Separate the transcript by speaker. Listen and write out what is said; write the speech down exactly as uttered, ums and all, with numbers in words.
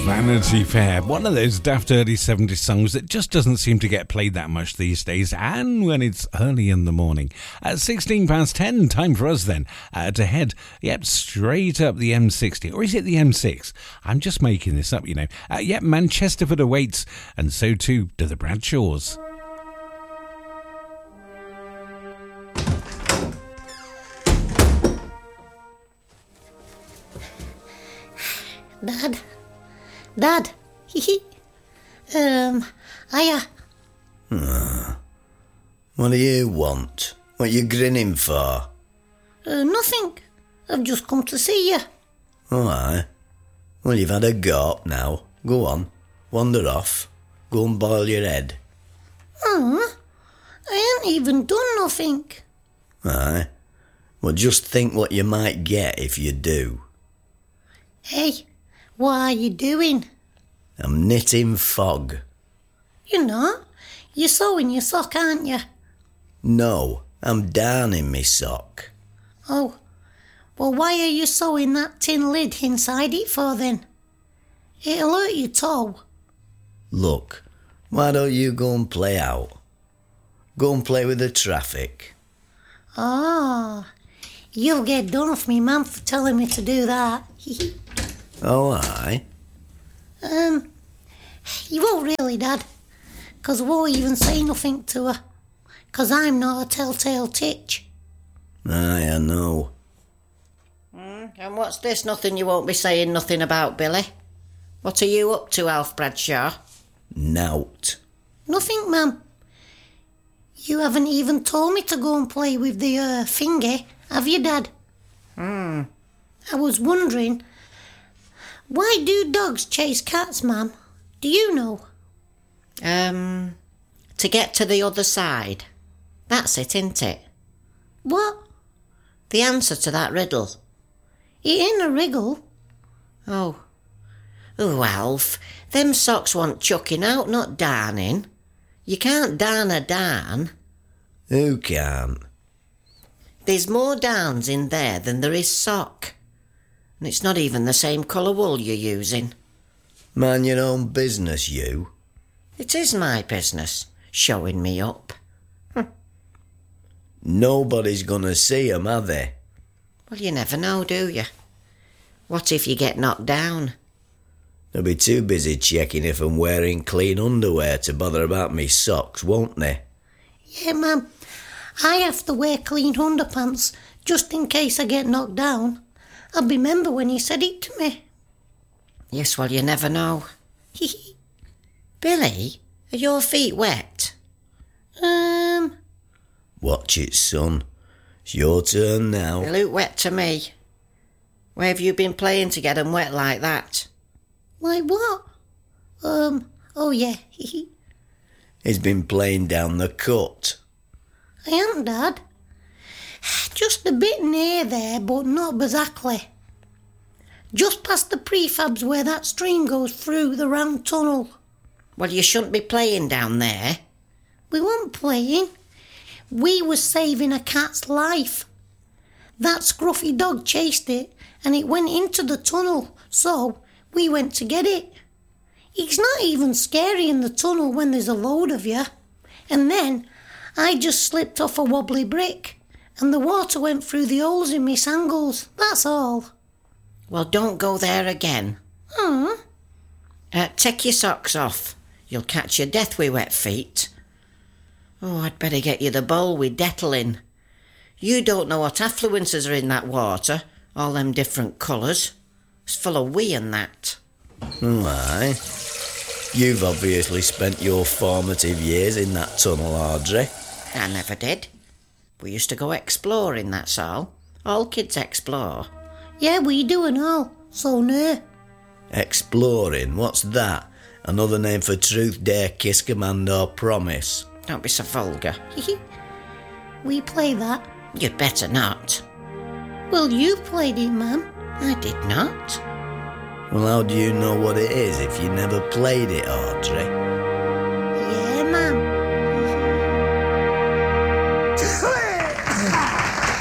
Speaker 1: Vanity Fair, one of those daft early seventies songs that just doesn't seem to get played that much these days, and when it's early in the morning. At sixteen past ten, time for us then uh, to head, yep, straight up the M sixty, or is it the M six? I'm just making this up, you know. Uh, yep, Manchesterford awaits, and so too do the Bradshaws.
Speaker 2: Dad? Dad? Hee Um, hiya.
Speaker 3: Uh, what do you want? What you grinning for?
Speaker 2: Uh, nothing. I've just come to see you.
Speaker 3: Oh, aye. Well, you've had a go up now. Go on. Wander off. Go and boil your head.
Speaker 2: Oh, I ain't even done nothing.
Speaker 3: Aye. Well, just think what you might get if you do.
Speaker 2: Hey, what are you doing?
Speaker 3: I'm knitting fog.
Speaker 2: You're not. You're sewing your sock, aren't you?
Speaker 3: No, I'm darning me sock.
Speaker 2: Oh, well, why are you sewing that tin lid inside it for then? It'll hurt your toe.
Speaker 3: Look, why don't you go and play out? Go and play with the traffic.
Speaker 2: Ah, you'll get done off me mum for telling me to do that.
Speaker 3: Oh, aye?
Speaker 2: Um, you won't really, Dad, 'cause I won't even say nothing to her, 'cause I'm not a telltale titch.
Speaker 3: Aye, I know.
Speaker 4: Mm, and what's this nothing you won't be saying nothing about, Billy? What are you up to, Alf Bradshaw?
Speaker 3: Nout.
Speaker 2: Nothing, Mum. You haven't even told me to go and play with the uh, finger, have you, Dad?
Speaker 4: Hmm.
Speaker 2: I was wondering, why do dogs chase cats, Mum? Do you know?
Speaker 4: Um, to get to the other side. That's it, isn't it?
Speaker 2: What?
Speaker 4: The answer to that riddle.
Speaker 2: It ain't a wriggle.
Speaker 4: Oh. Oh, Alf, them socks want chucking out, not darning. You can't darn a darn.
Speaker 3: Who can't?
Speaker 4: There's more darns in there than there is sock. And it's not even the same colour wool you're using.
Speaker 3: Mind your own business, you.
Speaker 4: It is my business, showing me up.
Speaker 3: Nobody's gonna see 'em, are they?
Speaker 4: Well, you never know, do you? What if you get knocked down?
Speaker 3: They'll be too busy checking if I'm wearing clean underwear to bother about me socks, won't they?
Speaker 2: Yeah, Mum. I have to wear clean underpants just in case I get knocked down. I remember when you said it to me.
Speaker 4: Yes, well, you never know. Billy, are your feet wet?
Speaker 2: Um...
Speaker 3: Watch it, son. It's your turn now.
Speaker 4: They look wet to me. Where have you been playing to get them wet like that?
Speaker 2: Like what? Um, oh yeah.
Speaker 3: He's been playing down the cut.
Speaker 2: I am, Dad. Just a bit near there, but not exactly. Just past the prefabs where that stream goes through the round tunnel.
Speaker 4: Well, you shouldn't be playing down there.
Speaker 2: We weren't playing. We were saving a cat's life. That scruffy dog chased it and it went into the tunnel, so we went to get it. It's not even scary in the tunnel when there's a load of you. And then I just slipped off a wobbly brick and the water went through the holes in my sangles, that's all.
Speaker 4: Well, don't go there again.
Speaker 2: Hmm?
Speaker 4: Uh, take your socks off. You'll catch your death with wet feet. Oh, I'd better get you the bowl with Dettol in. You don't know what affluences are in that water, all them different colours. It's full of wee and that.
Speaker 3: Oh, aye. You've obviously spent your formative years in that tunnel, Audrey.
Speaker 4: I never did. We used to go exploring, that's all. All kids explore.
Speaker 2: Yeah, we do and all, so no.
Speaker 3: Exploring, what's that? Another name for truth, dare, kiss, command or promise?
Speaker 4: Don't be so vulgar.
Speaker 2: We play that.
Speaker 4: You'd better not.
Speaker 2: Well, you played it, Mum.
Speaker 4: I did not.
Speaker 3: Well, how do you know what it is if you never played it, Audrey?